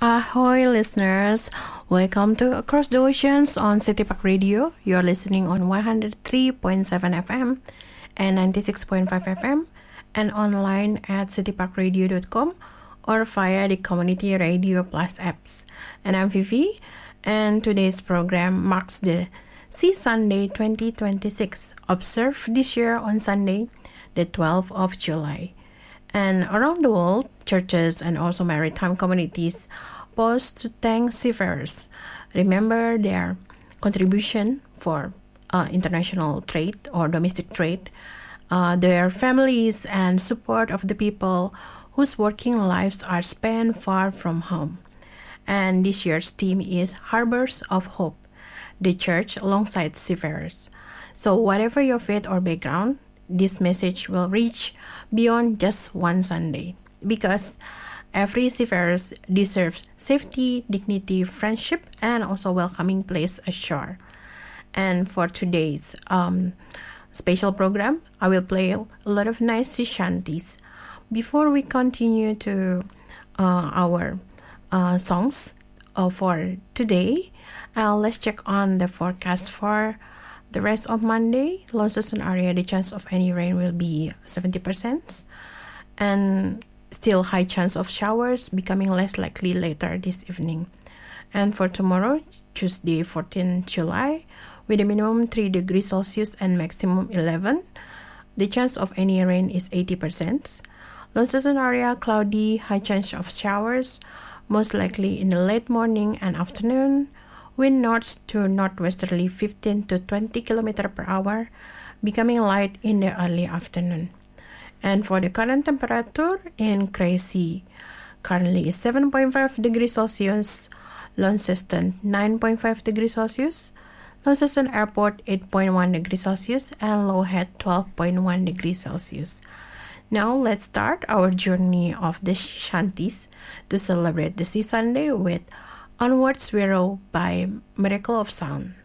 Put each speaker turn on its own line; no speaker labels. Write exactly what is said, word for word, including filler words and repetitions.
Ahoy, listeners! Welcome to Across the Oceans on City Park Radio. You're listening on one hundred three point seven F M and ninety-six point five F M and online at city park radio dot com or via the Community Radio Plus apps. And I'm Vivi, and today's program marks the Sea Sunday twenty twenty-six, observed this year on Sunday, the twelfth of July. And around the world, churches and also maritime communities pause to thank seafarers, remember their contribution for uh, international trade or domestic trade, uh, their families, and support of the people whose working lives are spent far from home. And this year's theme is Harbors of Hope, the church alongside seafarers. So whatever your faith or background, this message will reach beyond just one Sunday, because every seafarer deserves safety, dignity, friendship, and also welcoming place ashore. And for today's um, special program, I will play a lot of nice sea shanties. Before we continue to uh, our uh, songs uh, for today, uh, let's check on the forecast for the rest of Monday. Launceston area, the chance of any rain will be seventy percent. And still high chance of showers, becoming less likely later this evening. And for tomorrow, Tuesday, fourteenth of July, with a minimum three degrees Celsius and maximum eleven, the chance of any rain is eighty percent. Launceston area, cloudy, high chance of showers, most likely in the late morning and afternoon. Wind north to northwesterly fifteen to twenty kilometers per hour, becoming light in the early afternoon. And for the current temperature in Crazy, currently is seven point five degrees Celsius, Launceston nine point five degrees Celsius, Launceston Airport eight point one degrees Celsius, and Low Head twelve point one degrees Celsius. Now let's start our journey of the shanties to celebrate the Sea Sunday with Onwards We Row by Miracle of Sound.